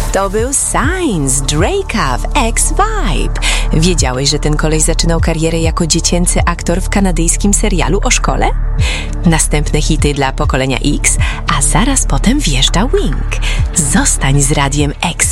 To był Signs Drake'a w X-Vibe. Wiedziałeś, że ten koleś zaczynał karierę jako dziecięcy aktor w kanadyjskim serialu o szkole? Następne hity dla pokolenia X, a zaraz potem wjeżdża Wink. Zostań z Radiem X.